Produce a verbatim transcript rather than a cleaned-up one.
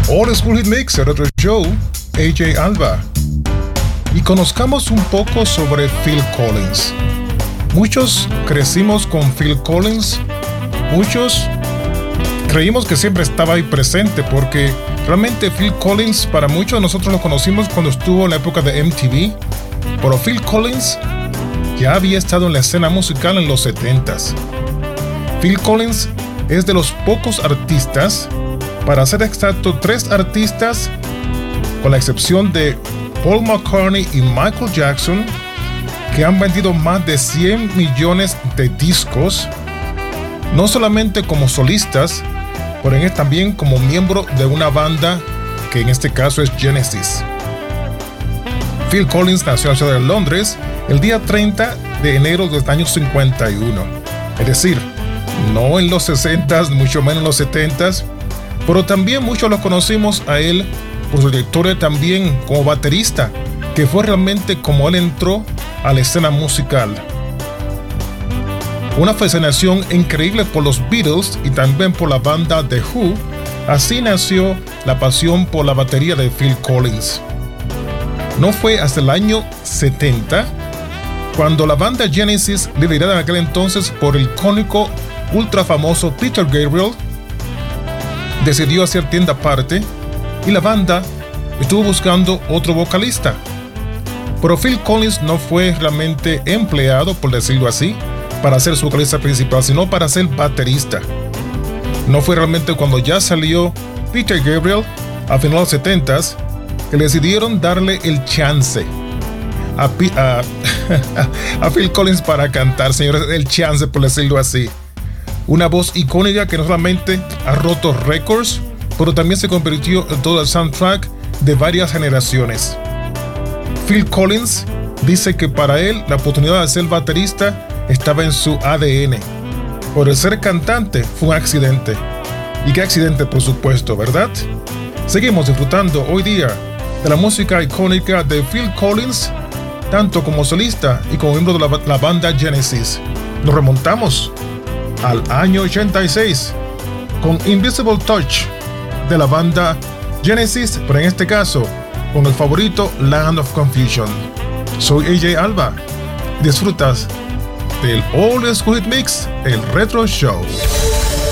Old School Hit Mix, el Retro Show, A J Alba. Y conozcamos un poco sobre Phil Collins. Muchos crecimos con Phil Collins, muchos creímos que siempre estaba ahí presente, porque realmente Phil Collins, para muchos de nosotros lo conocimos cuando estuvo en la época de M T V, pero Phil Collins ya había estado en la escena musical en los setentas. Phil Collins es de los pocos artistas, para ser exacto, tres artistas, con la excepción de Paul McCartney y Michael Jackson, que han vendido más de cien millones de discos, no solamente como solistas, pero también como miembro de una banda que en este caso es Genesis. Phil Collins nació en la ciudad de Londres el día treinta de enero del año cincuenta y uno, es decir, no en los sesentas, mucho menos en los setentas, pero también muchos lo conocimos a él por su trayectoria también como baterista, que fue realmente como él entró a la escena musical. Una fascinación increíble por los Beatles y también por la banda The Who, así nació la pasión por la batería de Phil Collins. No fue hasta el año setenta cuando la banda Genesis, liderada en aquel entonces por el icónico ultra famoso Peter Gabriel, decidió hacer tienda aparte y la banda estuvo buscando otro vocalista. Pero Phil Collins no fue realmente empleado, por decirlo así, para ser su vocalista principal, sino para ser baterista. No fue realmente cuando ya salió Peter Gabriel a finales de los setentas que le decidieron darle el chance a, a, a Phil Collins para cantar, señores, el chance, por decirlo así. Una voz icónica que no solamente ha roto récords, pero también se convirtió en todo el soundtrack de varias generaciones. Phil Collins dice que para él la oportunidad de ser baterista estaba en su A D N. Por el ser cantante fue un accidente. Y qué accidente, por supuesto, ¿verdad? Seguimos disfrutando hoy día de la música icónica de Phil Collins, tanto como solista y como miembro de la, la banda Genesis. Nos remontamos al año ochenta y seis con Invisible Touch de la banda Genesis, pero en este caso con el favorito Land of Confusion. Soy A J Alba. Disfrutas del Old School Hit Mix, el Retro Show.